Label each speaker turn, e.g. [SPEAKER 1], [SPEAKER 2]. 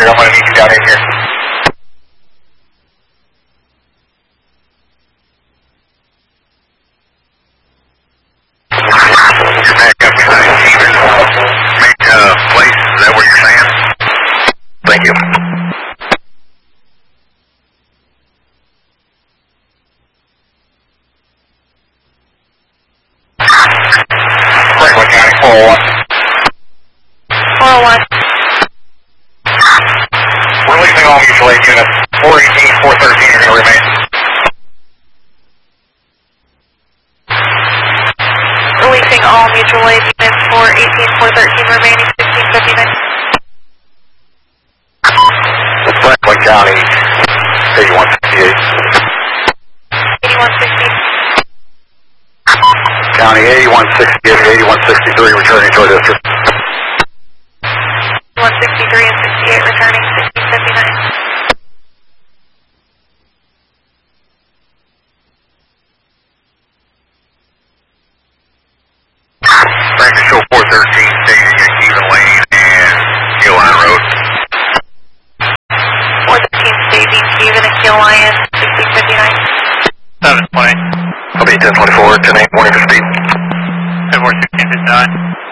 [SPEAKER 1] here. I'm going to meet you down in here. You're back up behind Steven. Make place. Is that what you're saying? Thank you. Franklin County 401.
[SPEAKER 2] 401.
[SPEAKER 1] Releasing all mutual aid units. 418, 413 are going to remain.
[SPEAKER 2] Releasing all mutual aid units. 418, 413 remaining. 1659.
[SPEAKER 1] Franklin County 8168.
[SPEAKER 2] 8160.
[SPEAKER 1] County 8168, 8163 returning to our district.
[SPEAKER 2] 163 and 68 returning. 1659.
[SPEAKER 1] Franklin Show 413 staging at Kevin Lane and Keel Line Road.
[SPEAKER 2] 413 staging Kevin and Keel Line. 1659.
[SPEAKER 1] 720. I'll be 1024, 10-8, morning for speed.
[SPEAKER 3] 10-4, 1659.